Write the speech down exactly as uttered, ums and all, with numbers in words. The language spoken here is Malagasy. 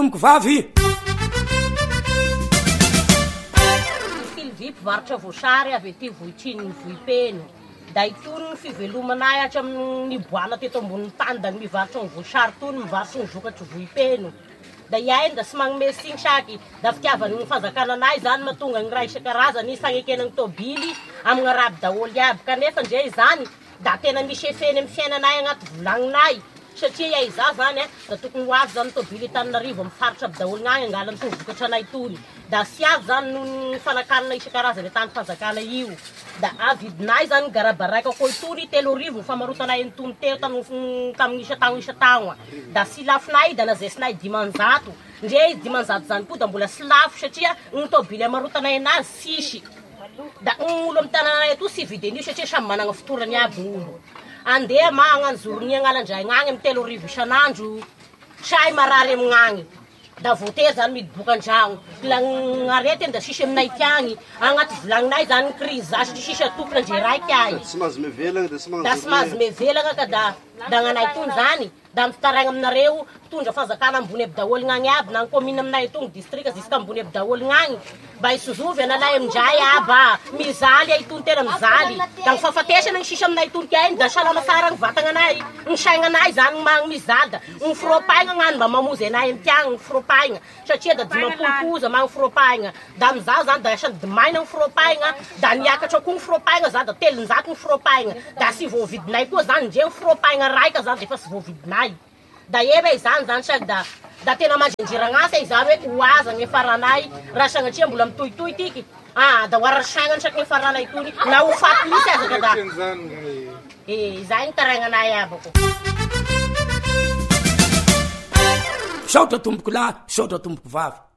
tomboko vavy Silvy mpivarotra voasary avy ety Vohitriny ny Vohipeno. Da itony ny fivelomanay hatramin'ny boana teto ambonin'ny tany da mivarotra ny voasary tony mivarotra ny vokatry Vohipeno. Da iainy da sy magnome signy saky da fitiavan'ny fanjakananay zany mahatonga ny raha isan-karazany sagnekenan'ny tôbily amin'ny araby daholo iaby kanefa ndray zany da tena misy efeny amin'ny fiainanay agnaty volagninay satria iahy za zany da tokony ho avy zany tôbily Tananarivo amin'ny faritra aby daholo gnagny angala ny vokatra anay tony da sy avy zany noho ny fanakanana isan-karazany tany fanjakana io da avidinay zany garabaraika koa itony telo arivo ny famarotanay ny tony teo tamin'ny isa-tagno isa-tagno da sy lafinay da nazesinay dimanjato ndre dimanjato zany koa da mbola sy lafo satria ny tôbily amarotanay anazy sisy da ny olo amin'ny tananay ato sy vidin'io satria samy managna fotorany aby olo andeha magnano zorony agnalandray gnagny amin'ny telo arivo isan'andro say marary amignagny da voatery zany midoboka an-dragno la arety da sisy aminay tiagny agnaty volagninay zany ny crise satria sisy atokona ndre raiky ahy tsy mahazo mevelagna da sy da sy mahazo mevelagna ka da da gnanay tony zany da mitaraigna aminareo tondra fanjakana ambony aby daholo gnagny aby na ny commune aminay tony district ziska ambony aby daholo gnagny mba isozovy analay amindray aba mizaly ay tony tena mizaly da mifafatesana ny sisy aminay tony kainy da salama sara ny vatagnanay ny saignanay zany magny mizaly da ny firopaigna gnany mba mamozy anay amin'ny tiagny ny firopaigna satria da dimampolopoza magny firopaigna da amizao zany da asany dimaina ny firopaigna da niakatra koa ny firopaigna zany da telonjato ny firopaigna da sy voavidinay koa zany ndre ny firopaigna raika zany efa sy voavidinay da ebe izany zany saky da da tena mandrindragnasa izany hoe oaza ny faranay raha sagnatria mbola mitohitohy tiky ah da hoarasagnany saky ny faranay tony na ho faty misy azaka da eh izay ny taragnanay abako saotra tomboko lahy saotra tomboko vavy